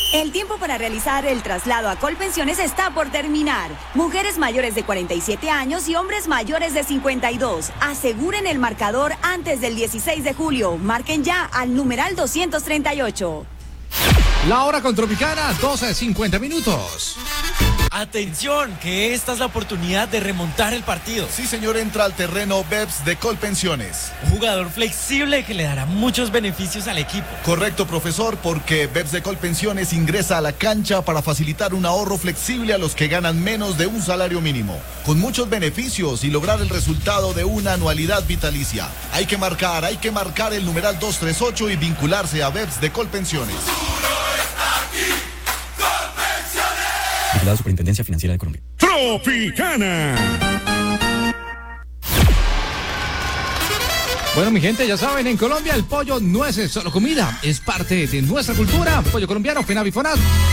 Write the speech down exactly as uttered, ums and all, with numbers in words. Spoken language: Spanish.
El tiempo para realizar el traslado a Colpensiones está por terminar. Mujeres mayores de cuarenta y siete años y hombres mayores de cincuenta y dos. Aseguren el marcador antes del dieciséis de julio. Marquen ya al numeral doscientos treinta y ocho. La hora con Tropicana, doce cincuenta minutos. Atención, que esta es la oportunidad de remontar el partido. Sí, señor, entra al terreno Beps de Colpensiones. Un jugador flexible que le dará muchos beneficios al equipo. Correcto, profesor, porque Beps de Colpensiones ingresa a la cancha para facilitar un ahorro flexible a los que ganan menos de un salario mínimo, con muchos beneficios y lograr el resultado de una anualidad vitalicia. Hay que marcar, hay que marcar el numeral doscientos treinta y ocho y vincularse a Beps de Colpensiones. La Superintendencia Financiera de Colombia. Tropicana. Bueno, mi gente, ya saben, en Colombia el pollo no es solo comida, es parte de nuestra cultura. Pollo colombiano, Fenavifonat.